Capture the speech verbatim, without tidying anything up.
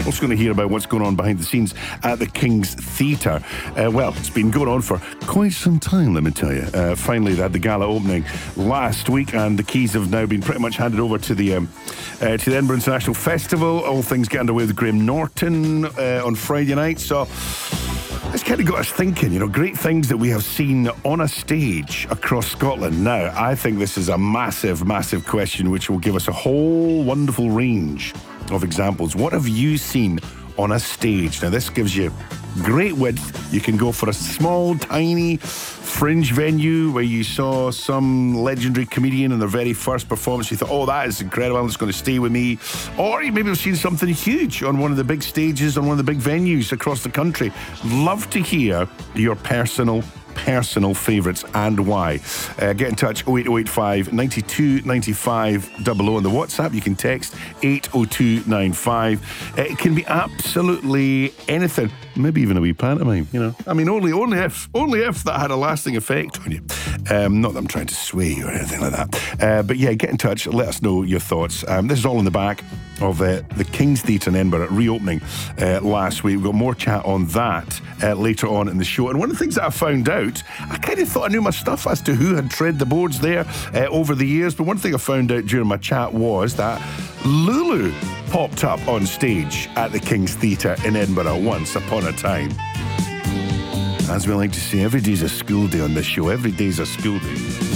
Also going to hear about what's going on behind the scenes at the King's Theatre. Uh, well, it's been going on for quite some time, let me tell you. Uh, finally, they had the gala opening last week, and the keys have now been pretty much handed over to the um, uh, to the Edinburgh International Festival. All things get underway with Graham Norton uh, on Friday night, so it's kind of got us thinking, you know, great things that we have seen on a stage across Scotland. Now, I think this is a massive, massive question which will give us a whole wonderful range of examples. What have you seen on a stage? Now, this gives you great width. You can go for a small, tiny fringe venue where you saw some legendary comedian in their very first performance. You thought, oh, that is incredible, it's going to stay with me. Or you maybe have seen something huge on one of the big stages, on one of the big venues across the country. Love to hear your personal personal favourites and why. Uh, get in touch oh eight oh eight five, nine two nine five double oh on the WhatsApp. You can text eight oh two nine five. Uh, it can be absolutely anything, maybe even a wee pantomime, you know. I mean, only only if only if that had a lasting effect on you. Um, not that I'm trying to sway you or anything like that. Uh, but yeah, get in touch. Let us know your thoughts. Um, this is all in the back of uh, the King's Theatre in Edinburgh reopening uh, last week. We've got more chat on that uh, later on in the show. And one of the things that I found out, I kind of thought I knew my stuff as to who had tread the boards there uh, over the years. But one thing I found out during my chat was that Lulu popped up on stage at the King's Theatre in Edinburgh once upon a time. As we like to say, every day's a school day on this show. Every day's a school day.